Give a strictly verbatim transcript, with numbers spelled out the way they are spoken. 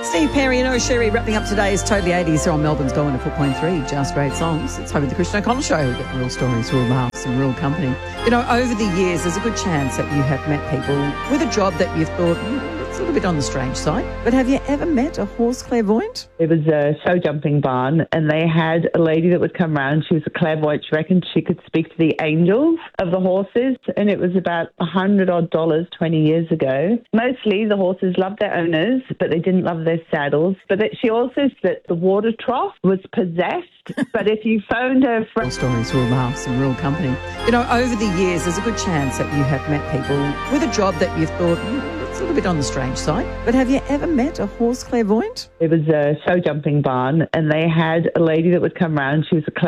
Steve Perry and O'Sherry wrapping up today's Totally eighties here on Melbourne's Go one oh four point three. Just great songs. It's home of the Christian O'Connell Show. We get real stories, real laughs and real company. You know, over the years, there's a good chance that you have met people with a job that you've thought, mm, it's a little bit on the strange side. But have you ever met a horse clairvoyant? It was a show jumping barn, and they had a lady that would come round. She was a clairvoyant. She reckoned she could speak to the angels of the horses, and it was about a hundred odd dollars twenty years ago. Mostly the horses loved their owners, but they didn't love their saddles. But that she also said that the water trough was possessed. But if you phoned her from... Real stories, real laughs and real company. You know, over the years, there's a good chance that you have met people with a job that you've thought, mm, it's a little bit on the strange side. But have you ever met a horse clairvoyant? It was a show jumping barn, and they had a lady that would come round. She was a